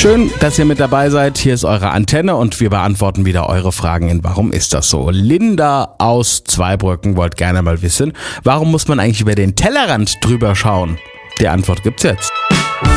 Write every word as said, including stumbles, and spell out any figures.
Schön, dass ihr mit dabei seid. Hier ist eure Antenne und wir beantworten wieder eure Fragen in Warum ist das so? Linda aus Zweibrücken wollte gerne mal wissen, warum muss man eigentlich über den Tellerrand drüber schauen? Die Antwort gibt's jetzt.